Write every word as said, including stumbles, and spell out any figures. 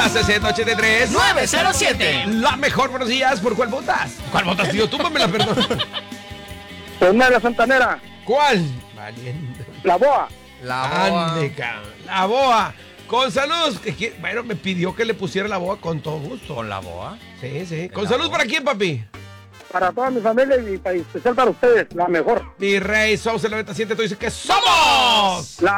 sesenta ochenta y tres nueve cero siete. La mejor, buenos días. ¿Por cuál votas? ¿Cuál votas, tío? Tú me la perdón. Una la Santanera. ¿Cuál? Valiente. La Boa. La boa. Ande, cabrón. La boa. Con salud. que qui- Bueno, me pidió que le pusiera la boa con todo gusto. ¿Con la boa? Sí, sí. ¿Con La salud boa. para quién, papi? Para toda mi familia y para- especial para ustedes, la mejor. Mi rey, somos el noventa y siete. Tú dices que somos La